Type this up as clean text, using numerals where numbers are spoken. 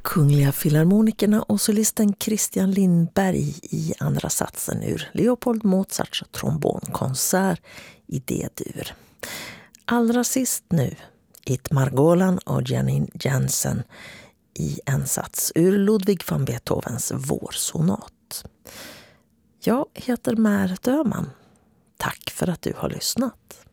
Kungliga Filharmonikerna och solisten Christian Lindberg i andra satsen ur Leopold Mozarts trombonkonsert i D-dur. Allra sist nu Itmar Golan och Janine Jansen i en sats ur Ludwig van Beethovens vårsonat. Jag heter Mär Döman. Tack för att du har lyssnat.